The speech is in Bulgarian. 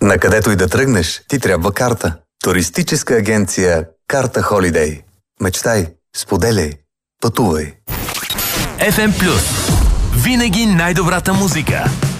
Накъдето и да тръгнеш, ти трябва карта. Туристическа агенция Карта Холидей. Мечтай, споделяй, пътувай. FM Plus. Винаги най-добрата музика.